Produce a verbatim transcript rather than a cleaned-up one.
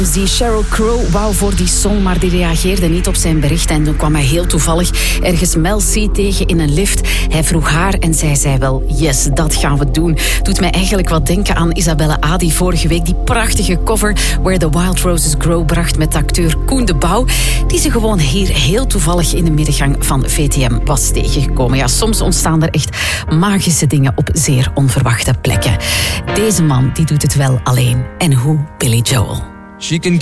Die Sheryl Crow wou voor die song, maar die reageerde niet op zijn bericht. En toen kwam hij heel toevallig ergens Mel C tegen in een lift. Hij vroeg haar en zij zei wel, yes, dat gaan we doen. Doet mij eigenlijk wat denken aan Isabelle A. die vorige week die prachtige cover Where the Wild Roses Grow bracht met acteur Koen de Bouw, die ze gewoon hier heel toevallig in de middengang van V T M was tegengekomen. Ja, soms ontstaan er echt magische dingen op zeer onverwachte plekken. Deze man die doet het wel alleen. En hoe? Billy Joel. She can